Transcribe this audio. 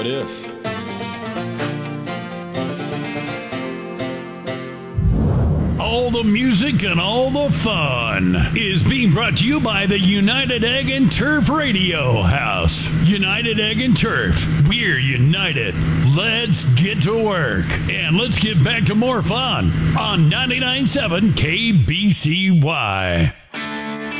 What if? All the music and all the fun is being brought to you by the United Egg and Turf Radio House. United Egg and Turf. We're united. Let's get to work. And let's get back to more fun on 99.7 KBCY.